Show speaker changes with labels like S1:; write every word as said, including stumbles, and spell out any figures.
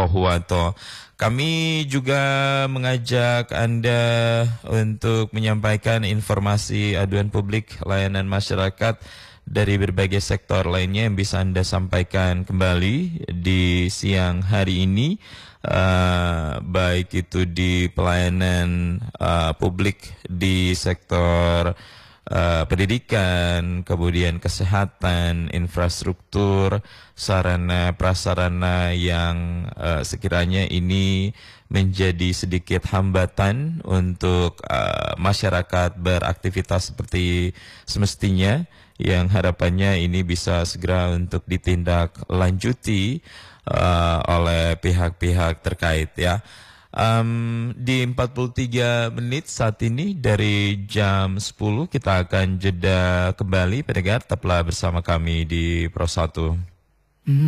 S1: Rohuwato. Kami juga mengajak Anda untuk menyampaikan informasi aduan publik layanan masyarakat dari berbagai sektor lainnya yang bisa Anda sampaikan kembali di siang hari ini. Uh, baik itu di pelayanan uh, publik di sektor uh, pendidikan, kemudian kesehatan, infrastruktur, sarana prasarana yang uh, sekiranya ini menjadi sedikit hambatan untuk uh, masyarakat beraktivitas seperti semestinya, yang harapannya ini bisa segera untuk ditindaklanjuti Uh, oleh pihak-pihak terkait ya. Um, di empat puluh tiga menit saat ini dari jam sepuluh kita akan jeda kembali. Pendengar, tetaplah bersama kami di Pro satu.